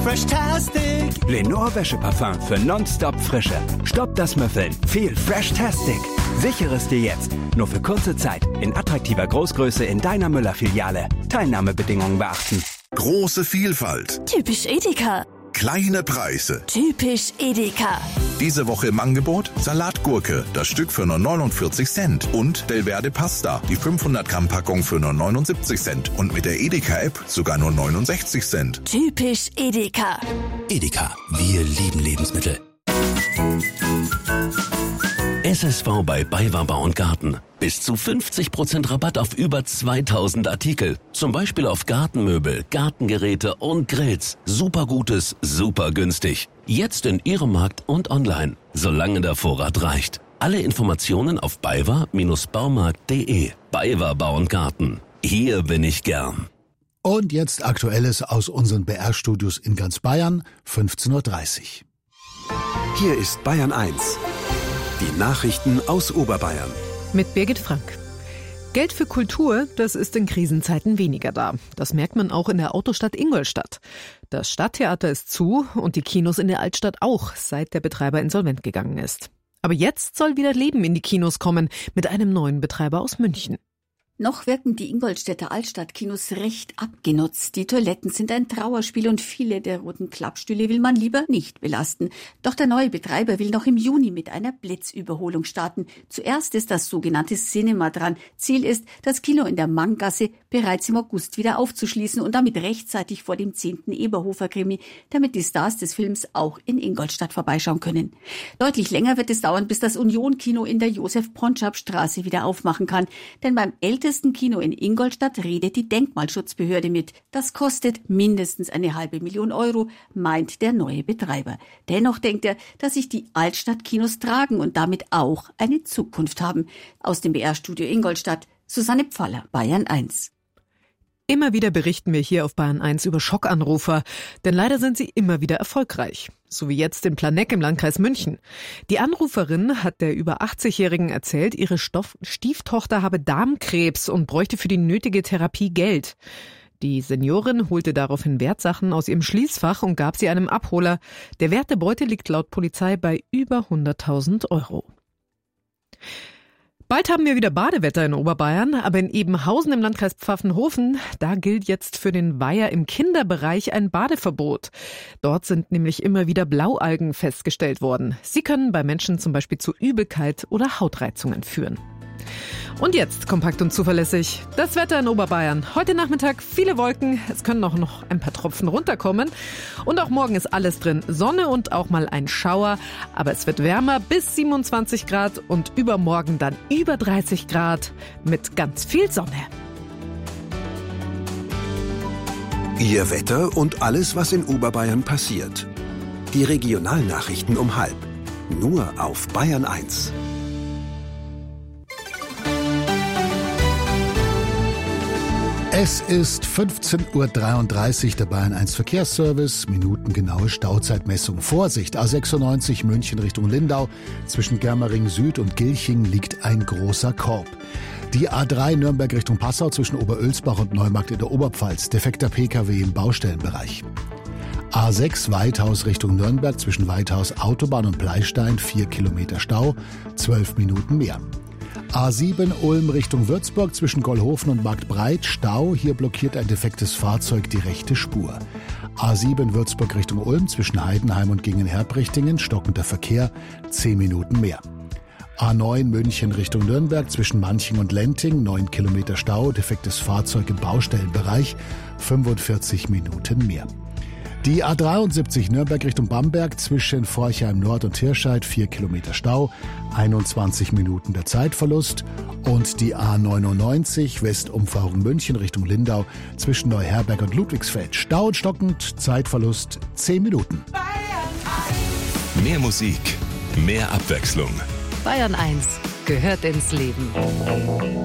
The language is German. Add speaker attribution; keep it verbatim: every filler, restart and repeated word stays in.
Speaker 1: Freshtastic!
Speaker 2: Lenore Wäscheparfum für nonstop Frische. Stoppt das Müffeln. Viel Freshtastic. Sichere es dir jetzt. Nur für kurze Zeit. In attraktiver Großgröße in deiner Müller-Filiale. Teilnahmebedingungen beachten.
Speaker 3: Große Vielfalt.
Speaker 4: Typisch Edeka.
Speaker 3: Kleine Preise.
Speaker 4: Typisch Edeka.
Speaker 3: Diese Woche im Angebot Salatgurke, das Stück für nur neunundvierzig Cent. Und Delverde Pasta, die fünfhundert Gramm Packung für nur neunundsiebzig Cent. Und mit der Edeka-App sogar nur neunundsechzig Cent.
Speaker 4: Typisch Edeka.
Speaker 5: Edeka, wir lieben Lebensmittel. S S V bei BayWa Bau und Garten. Bis zu fünfzig Prozent Rabatt auf über zweitausend Artikel. Zum Beispiel auf Gartenmöbel, Gartengeräte und Grills. Super Gutes, super günstig. Jetzt in Ihrem Markt und online. Solange der Vorrat reicht. Alle Informationen auf baywa Baumarkt punkt de. BayWa Bau und Garten. Hier bin ich gern.
Speaker 6: Und jetzt Aktuelles aus unseren B R-Studios in ganz Bayern, fünfzehn Uhr dreißig.
Speaker 7: Hier ist Bayern eins. Die Nachrichten aus Oberbayern.
Speaker 8: Mit Birgit Frank. Geld für Kultur, das ist in Krisenzeiten weniger da. Das merkt man auch in der Autostadt Ingolstadt. Das Stadttheater ist zu und die Kinos in der Altstadt auch, seit der Betreiber insolvent gegangen ist. Aber jetzt soll wieder Leben in die Kinos kommen, mit einem neuen Betreiber aus München.
Speaker 9: Noch wirken die Ingolstädter Altstadtkinos recht abgenutzt. Die Toiletten sind ein Trauerspiel und viele der roten Klappstühle will man lieber nicht belasten. Doch der neue Betreiber will noch im Juni mit einer Blitzüberholung starten. Zuerst ist das sogenannte Cinema dran. Ziel ist, das Kino in der Manggasse bereits im August wieder aufzuschließen und damit rechtzeitig vor dem zehnten Eberhofer-Krimi, damit die Stars des Films auch in Ingolstadt vorbeischauen können. Deutlich länger wird es dauern, bis das Union-Kino in der Josef-Pontschap-Straße wieder aufmachen kann. Denn beim ältesten Kino in Ingolstadt redet die Denkmalschutzbehörde mit. Das kostet mindestens eine halbe Million Euro, meint der neue Betreiber. Dennoch denkt er, dass sich die Altstadtkinos tragen und damit auch eine Zukunft haben. Aus dem B R-Studio Ingolstadt, Susanne Pfaller, Bayern eins.
Speaker 8: Immer wieder berichten wir hier auf Bayern eins über Schockanrufer, denn leider sind sie immer wieder erfolgreich. So wie jetzt in Planegg im Landkreis München. Die Anruferin hat der über achtzigjährigen erzählt, ihre Stoff- Stieftochter habe Darmkrebs und bräuchte für die nötige Therapie Geld. Die Seniorin holte daraufhin Wertsachen aus ihrem Schließfach und gab sie einem Abholer. Der Wert der Beute liegt laut Polizei bei über hunderttausend Euro. Bald haben wir wieder Badewetter in Oberbayern, aber in Ebenhausen im Landkreis Pfaffenhofen, da gilt jetzt für den Weiher im Kinderbereich ein Badeverbot. Dort sind nämlich immer wieder Blaualgen festgestellt worden. Sie können bei Menschen zum Beispiel zu Übelkeit oder Hautreizungen führen. Und jetzt kompakt und zuverlässig das Wetter in Oberbayern. Heute Nachmittag viele Wolken, es können auch noch ein paar Tropfen runterkommen. Und auch morgen ist alles drin, Sonne und auch mal ein Schauer. Aber es wird wärmer bis siebenundzwanzig Grad und übermorgen dann über dreißig Grad mit ganz viel Sonne.
Speaker 7: Ihr Wetter und alles, was in Oberbayern passiert. Die Regionalnachrichten um halb. Nur auf Bayern eins.
Speaker 6: Es ist fünfzehn Uhr dreiunddreißig, der Bayern eins Verkehrsservice, minutengenaue Stauzeitmessung. Vorsicht, A sechsundneunzig München Richtung Lindau, zwischen Germering Süd und Gilching liegt ein großer Korb. Die A drei Nürnberg Richtung Passau zwischen Oberölsbach und Neumarkt in der Oberpfalz, defekter P K W im Baustellenbereich. A sechs Weithaus Richtung Nürnberg zwischen Weithaus Autobahn und Bleistein, vier Kilometer Stau, zwölf Minuten mehr. A sieben Ulm Richtung Würzburg zwischen Gollhofen und Marktbreit, Stau, hier blockiert ein defektes Fahrzeug die rechte Spur. A sieben Würzburg Richtung Ulm zwischen Heidenheim und Gingen-Herbrichtingen, stockender Verkehr, zehn Minuten mehr. A neun München Richtung Nürnberg zwischen Manching und Lenting, neun Kilometer Stau, defektes Fahrzeug im Baustellenbereich, fünfundvierzig Minuten mehr. Die A dreiundsiebzig Nürnberg Richtung Bamberg zwischen Forchheim Nord und Tirscheid, vier Kilometer Stau, einundzwanzig Minuten der Zeitverlust. Und die A neunundneunzig Westumfahrung München Richtung Lindau zwischen Neuherberg und Ludwigsfeld. Stau und stockend, Zeitverlust zehn Minuten.
Speaker 3: Mehr Musik, mehr Abwechslung.
Speaker 4: Bayern eins gehört ins Leben.